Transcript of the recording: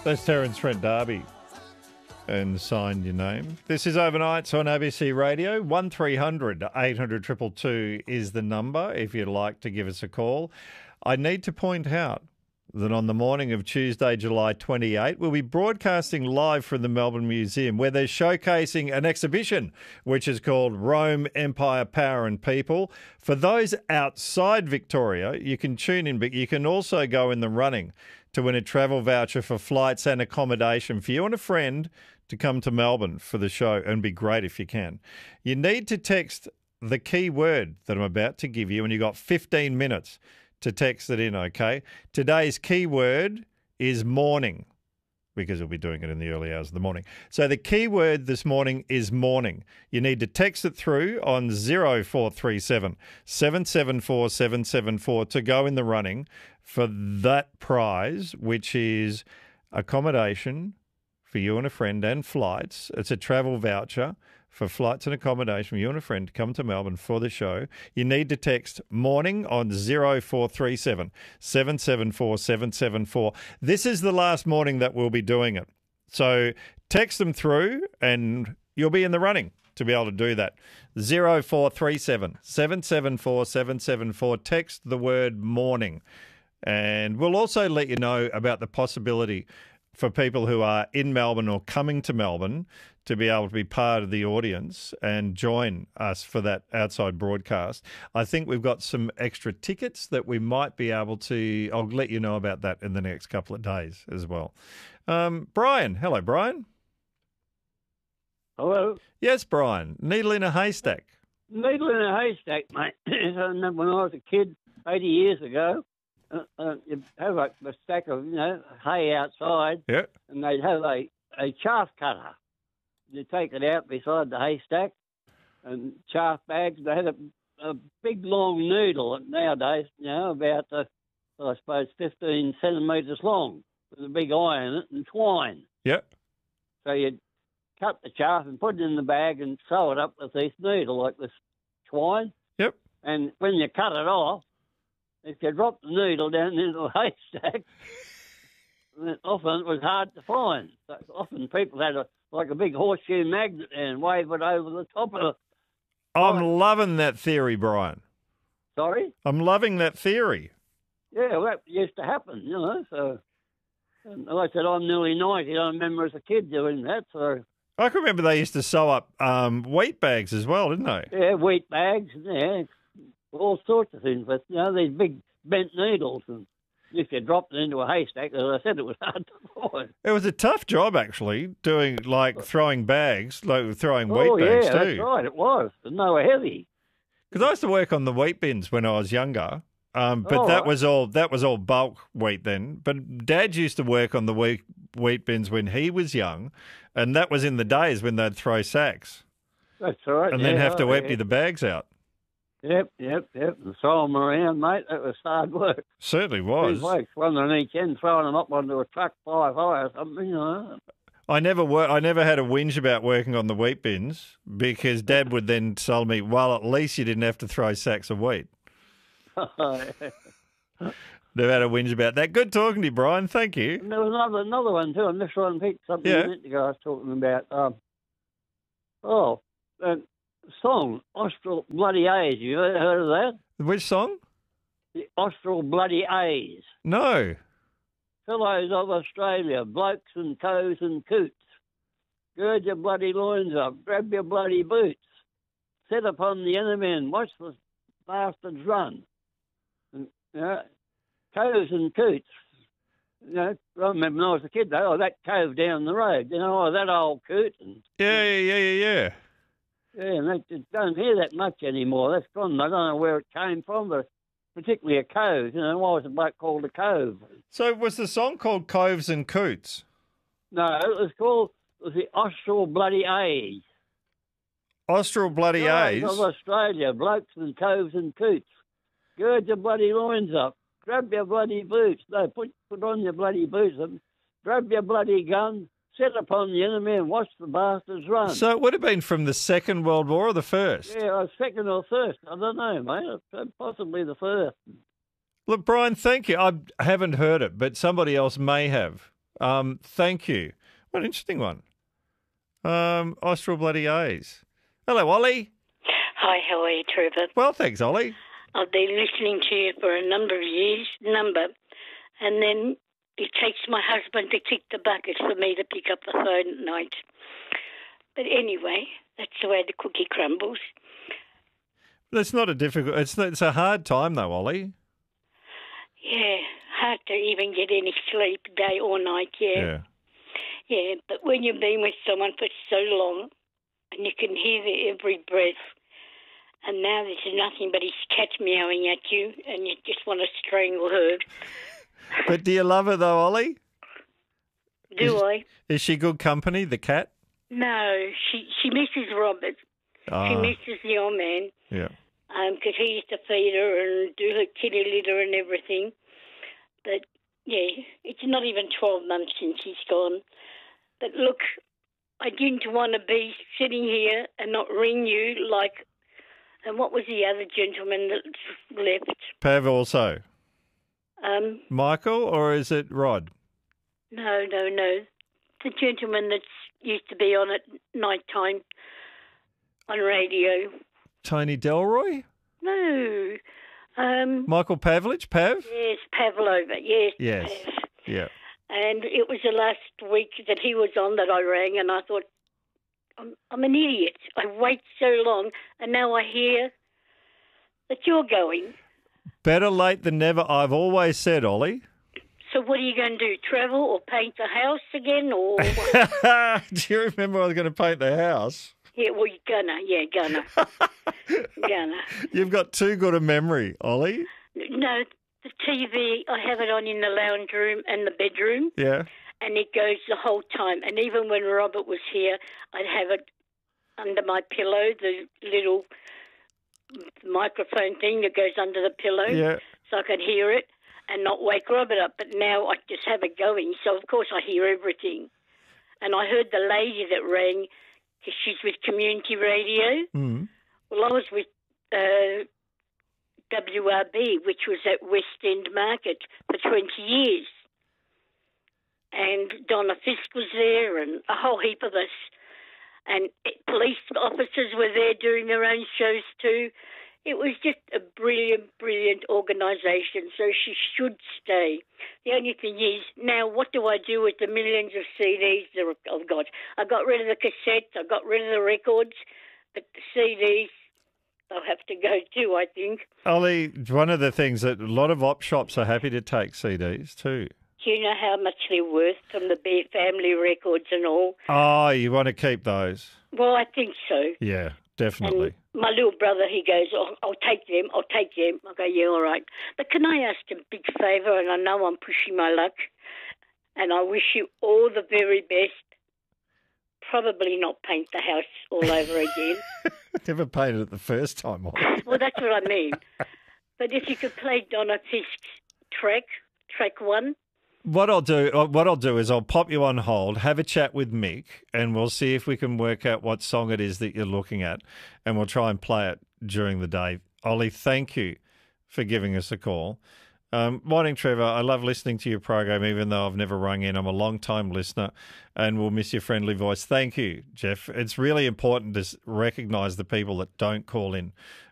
That's Terence Trent D'Arby and Sign Your Name. This is Overnights on ABC Radio. 1300 800 222 is the number if you'd like to give us a call. I need to point out that on the morning of Tuesday, July 28, we'll be broadcasting live from the Melbourne Museum where they're showcasing an exhibition which is called Rome, Empire, Power and People. For those outside Victoria, you can tune in, but you can also go in the running to win a travel voucher for flights and accommodation for you and a friend to come to Melbourne for the show, and be great if you can. You need to text the key word that I'm about to give you, and you've got 15 minutes to text it in, okay? Today's key word is morning, because we'll be doing it in the early hours of the morning. So the key word this morning is morning. You need to text it through on 0437 774 774 to go in the running for that prize, which is accommodation for you and a friend and flights. It's a travel voucher for flights and accommodation for you and a friend to come to Melbourne for the show. You need to text morning on 0437 774 774. This is the last morning that we'll be doing it. So text them through and you'll be in the running to be able to do that. 0437 774 774. Text the word morning. And we'll also let you know about the possibility for people who are in Melbourne or coming to Melbourne to be able to be part of the audience and join us for that outside broadcast. I think we've got some extra tickets that we might be able to... I'll let you know about that in the next couple of days as well. Brian. Hello, Brian. Hello. Yes, Brian. Needle in a haystack. Needle in a haystack, mate. I remember when I was a kid 80 years ago, you'd have a stack of, hay outside, yeah, and they'd have a chaff cutter. You'd take it out beside the haystack and chaff bags. They had a big long needle nowadays, about, I suppose, 15 centimetres long with a big eye in it and twine. Yep. So you'd cut the chaff and put it in the bag and sew it up with this needle, like this twine. Yep. And when you cut it off, if you drop the needle down into the haystack, then often it was hard to find. So often people had a big horseshoe magnet and wave it over the top of it. I'm loving that theory, Brian. Sorry? I'm loving that theory. Yeah, well, that used to happen, so... And like I said, I'm nearly 90. I remember as a kid doing that, so... I can remember they used to sew up wheat bags as well, didn't they? Yeah, wheat bags, yeah, all sorts of things. But, these big bent needles, and if you dropped it into a haystack, as I said, it was hard to find. It was a tough job, actually, doing, throwing bags, throwing wheat bags, too. Oh, yeah, that's right, it was. And they were heavy. Because I used to work on the wheat bins when I was younger, but that was all bulk wheat then. But Dad used to work on the wheat bins when he was young, and that was in the days when they'd throw sacks. That's right. And then have to empty the bags out. Yep. And throw them around, mate. That was hard work. Certainly was. 2 blokes, one on each end, throwing them up onto a truck 5 high or something, I never had a whinge about working on the wheat bins because Dad would then tell me, well, at least you didn't have to throw sacks of wheat. Never had a whinge about that. Good talking to you, Brian. Thank you. And there was another one too. I'm just trying to think something a minute ago I was talking about. Song, Austral Bloody A's. You ever heard of that? Which song? The Austral Bloody A's. No. Fellows of Australia, blokes and cows and coots, gird your bloody loins up, grab your bloody boots, set upon the enemy and watch the bastards run. And, cows and coots. I remember when I was a kid, though, that cove down the road, that old coot. And, Yeah. Yeah, and they don't hear that much anymore. That's gone. I don't know where it came from, but particularly a cove. Why was a bloke called a cove? So was the song called Coves and Coots? No, it was the Austral Bloody A's. Austral Bloody A's? Of Australia, blokes and coves and coots. Gird your bloody loins up. Grab your bloody boots. No, put on your bloody boots and grab your bloody gun. Set upon the enemy and watch the bastards run. So it would have been from the Second World War or the First? Yeah, second or first. I don't know, mate. Possibly the first. Look, Brian, thank you. I haven't heard it, but somebody else may have. Thank you. What an interesting one. Austral Bloody A's. Hello, Ollie. Hi, how are you, Trevor? Well, thanks, Ollie. I've been listening to you for a number of years, and then it takes my husband to kick the bucket for me to pick up the phone at night. But anyway, that's the way the cookie crumbles. It's not a difficult. It's a hard time though, Ollie. Yeah, hard to even get any sleep, day or night. Yeah. But when you've been with someone for so long, and you can hear their every breath, and now there's nothing but his cat meowing at you, and you just want to strangle her. But do you love her though, Ollie? I? Is she good company, the cat? No, she misses Robert. She misses the old man. Yeah. Because he used to feed her and do her kitty litter and everything. But, yeah, it's not even 12 months since he's gone. But, look, I didn't want to be sitting here and not ring you like... And what was the other gentleman that left? Pav also. Michael, or is it Rod? No. The gentleman that used to be on at night time on radio. Tony Delroy? No. Michael Pavlich? Pav? Yes, Pavlova. Yes. Yes. Pav. Yeah. And it was the last week that he was on that I rang, and I thought, I'm an idiot. I wait so long, and now I hear that you're going. Better late than never, I've always said, Ollie. So what are you going to do, travel or paint the house again? Or Do you remember I was going to paint the house? Yeah, well, you're gonna. Yeah, gonna. You've got too good a memory, Ollie. No, the TV, I have it on in the lounge room and the bedroom. Yeah. And it goes the whole time. And even when Robert was here, I'd have it under my pillow, the little microphone thing that goes under the pillow. Yeah. So I could hear it and not wake Robert up. But now I just have it going. So, of course, I hear everything. And I heard the lady that rang, because she's with community radio. Mm. Well, I was with WRB, which was at West End Market for 20 years. And Donna Fisk was there and a whole heap of us. And police officers were there doing their own shows too. It was just a brilliant organisation, so she should stay. The only thing is, now what do I do with the millions of CDs I've got? I got rid of the cassettes, I got rid of the records, but the CDs, they'll have to go too, I think. Ollie, one of the things that a lot of op shops are happy to take CDs too. Do you know how much they're worth from the Bear Family records and all? Oh, you want to keep those? Well, I think so. Yeah, definitely. And my little brother, he goes, I'll take them. I go, yeah, all right. But can I ask a big favour? And I know I'm pushing my luck. And I wish you all the very best. Probably not paint the house all over again. Never painted it the first time. Well, that's what I mean. But if you could play Donna Fisk's track one. What I'll do is I'll pop you on hold, have a chat with Mick, and we'll see if we can work out what song it is that you're looking at, and we'll try and play it during the day. Ollie, thank you for giving us a call. Morning, Trevor. I love listening to your program, even though I've never rung in. I'm a long-time listener, and we'll miss your friendly voice. Thank you, Jeff. It's really important to recognise the people that don't call in